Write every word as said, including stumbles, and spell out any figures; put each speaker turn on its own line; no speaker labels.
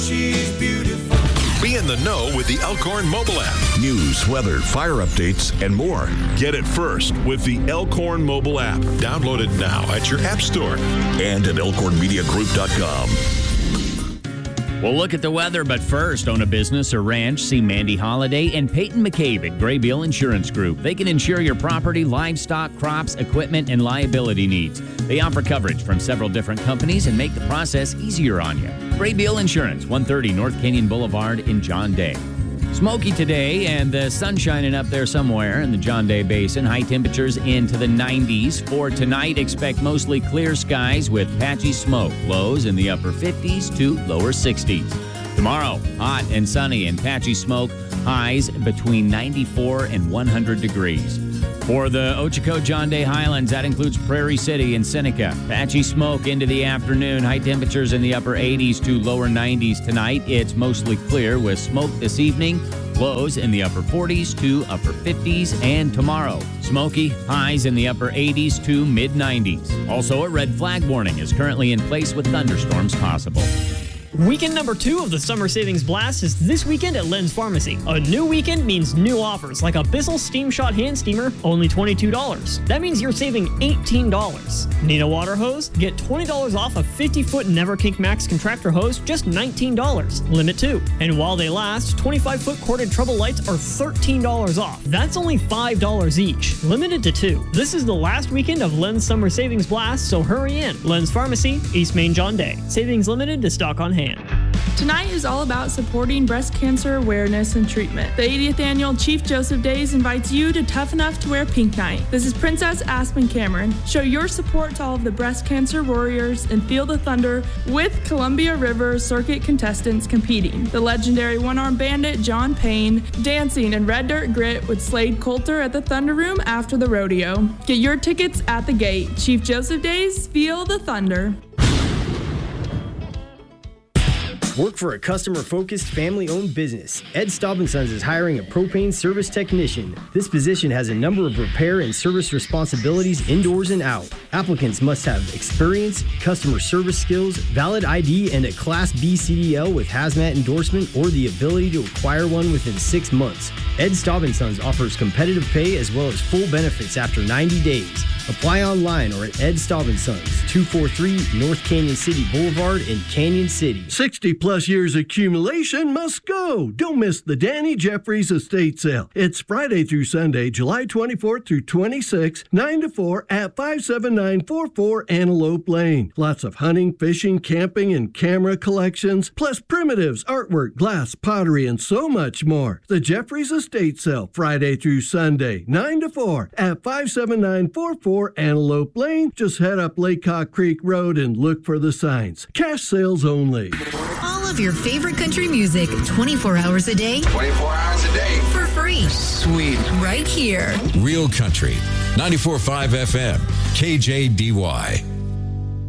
she's beautiful.
Be in the know with the Elkhorn mobile app. News, weather, fire updates, and more. Get it first with the Elkhorn mobile app. Download it now at your app store and at elkhorn media group dot com.
We'll look at the weather, but first, own a business or ranch, see Mandy Holiday and Peyton McCabe at Graybeal Insurance Group. They can insure your property, livestock, crops, equipment, and liability needs. They offer coverage from several different companies and make the process easier on you. Graybeal Insurance, one thirty North Canyon Boulevard in John Day. Smoky today, and the sun shining up there somewhere in the John Day Basin. High temperatures into the nineties. For tonight, expect mostly clear skies with patchy smoke. Lows in the upper fifties to lower sixties. Tomorrow, hot and sunny and patchy smoke. Highs between ninety-four and one hundred degrees. For the Ochoco John Day Highlands, that includes Prairie City and Seneca. Patchy smoke into the afternoon. High temperatures in the upper eighties to lower nineties tonight. It's mostly clear with smoke this evening. Lows in the upper forties to upper fifties. And tomorrow, smoky, highs in the upper eighties to mid nineties. Also, a red flag warning is currently in place with thunderstorms possible.
Weekend number two of the Summer Savings Blast is this weekend at Len's Pharmacy. A new weekend means new offers, like a Bissell Steam Shot Hand Steamer, only twenty-two dollars. That means you're saving eighteen dollars. Need a water hose? Get twenty dollars off a fifty-foot Neverkink Max contractor hose, just nineteen dollars. Limit two. And while they last, twenty-five-foot corded trouble lights are thirteen dollars off. That's only five dollars each. Limited to two. This is the last weekend of Len's Summer Savings Blast, so hurry in. Len's Pharmacy, East Main John Day. Savings limited to stock on hand.
Tonight is all about supporting breast cancer awareness and treatment. The eightieth annual Chief Joseph Days invites you to Tough Enough to Wear Pink Night. This is Princess Aspen Cameron. Show your support to all of the breast cancer warriors and feel the thunder with Columbia River Circuit contestants competing. The legendary one-armed bandit John Payne dancing in Red Dirt Grit with Slade Coulter at the Thunder Room after the rodeo. Get your tickets at the gate. Chief Joseph Days, feel the thunder.
Work for a customer-focused, family-owned business. Ed Staub and Sons is hiring a propane service technician. This position has a number of repair and service responsibilities indoors and out. Applicants must have experience, customer service skills, valid I D, and a Class B C D L with hazmat endorsement or the ability to acquire one within six months. Ed Staub and Sons offers competitive pay as well as full benefits after ninety days. Apply online or at Ed Staub and Sons, two forty-three North Canyon City Boulevard in Canyon City.
sixty plus years accumulation must go. Don't miss the Danny Jeffries Estate Sale. It's Friday through Sunday, July twenty-fourth through twenty-sixth, nine to four at five seven nine four four Antelope Lane. Lots of hunting, fishing, camping, and camera collections, plus primitives, artwork, glass, pottery, and so much more. The Jeffries Estate Sale, Friday through Sunday, nine to four at five seven nine four four Antelope Lane. Just head up Laycock Creek Road and look for the signs. Cash sales only.
All of your favorite country music, twenty-four hours a day.
twenty-four hours a day.
For free.
Sweet.
Right here.
Real Country, ninety-four point five F M, K J D Y.